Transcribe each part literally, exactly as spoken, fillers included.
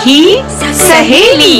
सखी सहेली।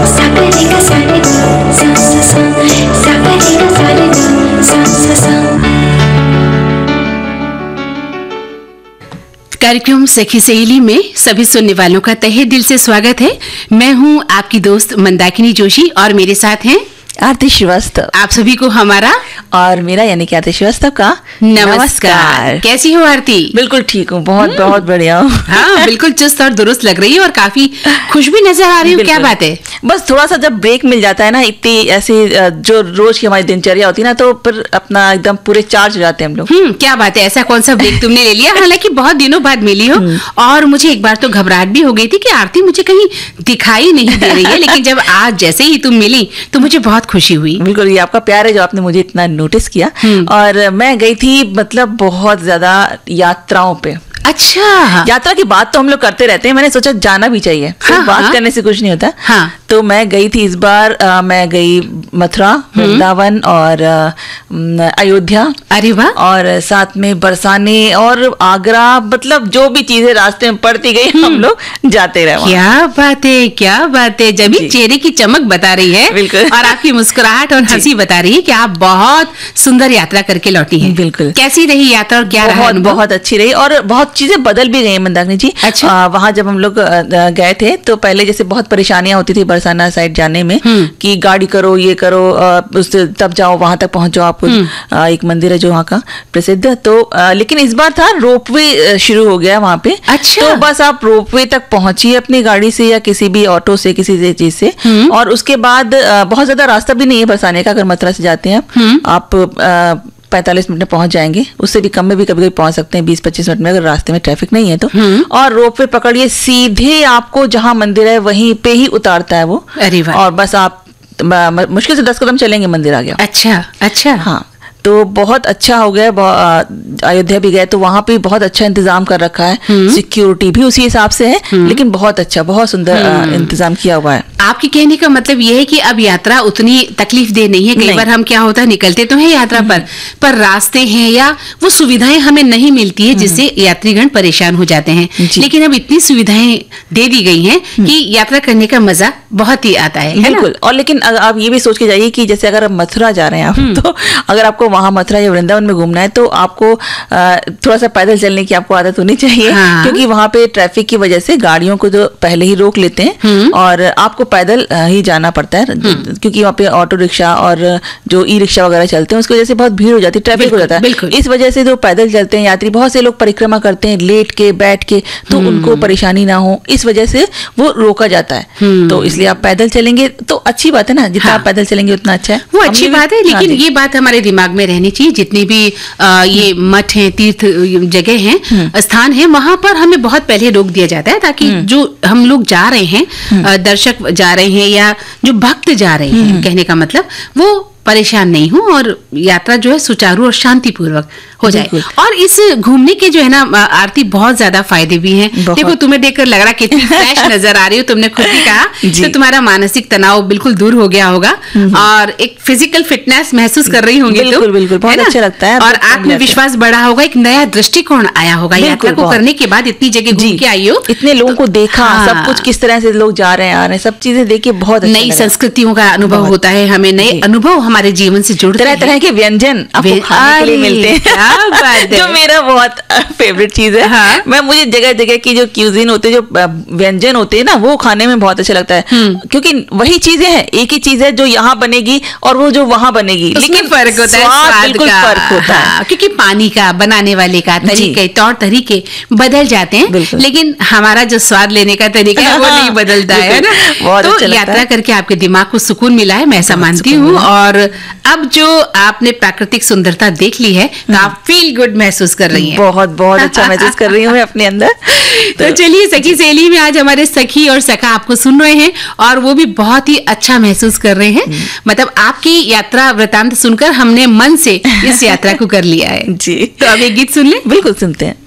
कार्यक्रम सखी सहेली में सभी सुनने वालों का तहे दिल से स्वागत है। मैं हूं आपकी दोस्त मंदाकिनी जोशी और मेरे साथ हैं आरती श्रीवास्तव। आप सभी को हमारा और मेरा यानी कि आरती श्रीवास्तव का नमस्कार। नमस्कार। कैसी हो आरती? बिल्कुल ठीक हूँ, बहुत बहुत बढ़िया हूँ। हाँ, बिल्कुल चुस्त और दुरुस्त लग रही है और काफी खुश भी नजर आ रही हो। क्या बात है? बस थोड़ा सा जब ब्रेक मिल जाता है ना, इतनी ऐसी जो रोज की हमारी दिनचर्या होती है ना, तो फिर अपना एकदम पूरे चार्ज हो जाते हैं हम लोग। हम्म क्या बात है, ऐसा कौन सा ब्रेक तुमने ले लिया? हालांकि बहुत दिनों बाद मिली हो और मुझे एक बार तो घबराहट भी हो गई थी कि आरती मुझे कहीं दिखाई नहीं दे रही है, लेकिन जब आज जैसे ही तुम मिली तो मुझे बहुत खुशी हुई। बिल्कुल, ये आपका प्यार है जो आपने मुझे इतना नोटिस किया। और मैं गई थी मतलब बहुत ज्यादा यात्राओं पे। अच्छा, यात्रा की बात तो हम लोग करते रहते हैं, मैंने सोचा जाना भी चाहिए। हाँ, बात हाँ, करने से कुछ नहीं होता। हाँ। तो मैं गई थी इस बार, आ, मैं गई मथुरा, वृंदावन और आ, अयोध्या। अरे वाह। और साथ में बरसाने और आगरा, मतलब जो भी चीजें रास्ते में पड़ती गई हम लोग जाते रहे। क्या बात है, क्या बात है। जब भी चेहरे की चमक बता रही है बिल्कुल, और आपकी मुस्कुराहट और हंसी बता रही है कि आप बहुत सुंदर यात्रा करके लौटी हैं। बिल्कुल। कैसी रही यात्रा और क्या रहा? बहुत बहुत अच्छी रही और बहुत चीजें बदल भी गई मंदाकिनी जी। अच्छा। आ, वहाँ जब हम लोग गए थे तो पहले जैसे बहुत परेशानियां होती थी बरसाना साइड जाने में कि गाड़ी करो, ये करो, आ, उस तब जाओ, वहां तक पहुंचो। आपको आ, एक मंदिर है जो वहाँ का प्रसिद्ध, तो आ, लेकिन इस बार था रोपवे शुरू हो गया वहाँ पे। अच्छा। तो बस आप रोपवे तक पहुंचिए अपनी गाड़ी से या किसी भी ऑटो से, किसी चीज से, और उसके बाद आ, बहुत ज्यादा रास्ता भी नहीं है बरसाने का। अगर मथुरा से जाते हैं आप आ, पैंतालीस मिनट में पहुंच जाएंगे, उससे भी कम में भी कभी कभी पहुंच सकते हैं, बीस पच्चीस मिनट में, अगर रास्ते में ट्रैफिक नहीं है तो। और रोपवे पकड़िए, सीधे आपको जहां मंदिर है वहीं पे ही उतारता है वो। अरे वाह। और बस आप मुश्किल से दस कदम चलेंगे, मंदिर आ गया। अच्छा अच्छा। हाँ, तो बहुत अच्छा हो गया। अयोध्या भी गए तो वहां पे बहुत अच्छा इंतजाम कर रखा है, सिक्योरिटी भी उसी हिसाब से है, लेकिन बहुत अच्छा, बहुत सुंदर इंतजाम किया हुआ है। आपके कहने का मतलब ये है कि अब यात्रा उतनी तकलीफ दे नहीं है। कई बार हम क्या होता है, निकलते तो है यात्रा पर पर रास्ते हैं या वो सुविधाएं हमें नहीं मिलती है, जिससे यात्रीगण परेशान हो जाते हैं। लेकिन अब इतनी सुविधाएं दे दी गई हैं कि यात्रा करने का मजा बहुत ही आता है। बिल्कुल। और लेकिन आप ये भी सोच के जाइए कि जैसे अगर आप मथुरा जा रहे हैं आप, तो अगर आपको वहां मथुरा या वृंदावन में घूमना है तो आपको थोड़ा सा पैदल चलने की आपको आदत होनी चाहिए। हाँ। क्योंकि वहां पे ट्रैफिक की वजह से गाड़ियों को तो पहले ही रोक लेते हैं और आपको पैदल ही जाना पड़ता है, क्योंकि वहाँ पे ऑटो रिक्शा और जो ई रिक्शा वगैरह चलते हैं उसकी वजह से बहुत भीड़ हो जाती है, ट्रैफिक हो जाता है। इस वजह से जो पैदल चलते हैं यात्री, बहुत से लोग परिक्रमा करते हैं लेट के, बैठ के, तो उनको परेशानी ना हो, इस वजह से वो रोका जाता है। तो इसलिए आप पैदल चलेंगे तो अच्छी बात है ना, जितना आप पैदल चलेंगे उतना अच्छा है। वो अच्छी बात है, लेकिन ये बात हमारे दिमाग में रहनी चाहिए, जितने भी आ, ये मठ हैं, तीर्थ जगह हैं, स्थान हैं, वहां पर हमें बहुत पहले रोक दिया जाता है, ताकि जो हम लोग जा रहे हैं, दर्शक जा रहे हैं या जो भक्त जा रहे हैं, कहने का मतलब वो परेशान नहीं हो और यात्रा जो है सुचारू और शांतिपूर्वक हो जाए। और इस घूमने के जो है ना आरती, बहुत ज्यादा फायदे भी हैं। देखो, तुम्हें देखकर लग रहा कि इतनी फ्रेश नजर आ रही हो, तुमने खुद भी कहा, तो तुम्हारा मानसिक तनाव बिल्कुल दूर हो गया होगा और एक फिजिकल फिटनेस महसूस कर रही होंगी। बिल्कुल बिल्कुल, बहुत अच्छा लगता है और आत्मविश्वास बढ़ा होगा, एक नया दृष्टिकोण आया होगा यात्रा को करने के बाद। इतनी जगह घूम के आई हो, इतने लोगों को देखा, सब कुछ किस तरह से लोग जा रहे हैं, आ रहे हैं, सब चीजें देखिए, बहुत नई संस्कृतियों का अनुभव होता है, हमें नए अनुभव हमारे जीवन से जुड़ते हैं, तरह तरह के व्यंजन आपको खाने के लिए मिलते हैं। क्या बात है। जो मेरा बहुत फेवरेट चीज है। हाँ। मैं मुझे जगह जगह की जो क्यूजिन होते हैं, जो व्यंजन होते हैं ना, वो खाने में बहुत अच्छा लगता है, क्योंकि वही चीजें हैं, एक ही चीज है जो यहाँ बनेगी और वो जो वहाँ बनेगी, लेकिन फर्क होता है, स्वाद बिल्कुल फर्क होता है, क्योंकि पानी का, बनाने वाले का तरीके, तौर तरीके बदल जाते हैं, लेकिन हमारा जो स्वाद लेने का तरीका है वो नहीं बदलता है ना। तो यात्रा करके आपके दिमाग को सुकून मिला है, मैं ऐसा मानती हूँ। और अब जो आपने प्राकृतिक सुंदरता देख ली है, तो आप फील गुड महसूस कर रही हैं। बहुत बहुत अच्छा महसूस कर रही हूँ मैं अपने अंदर। तो चलिए, सखी सहेली में आज हमारे सखी और सखा आपको सुन रहे हैं और वो भी बहुत ही अच्छा महसूस कर रहे हैं। मतलब आपकी यात्रा वृतांत सुनकर हमने मन से इस यात्रा को कर लिया है। जी। तो अब एक गीत सुन ले। बिल्कुल, सुनते हैं।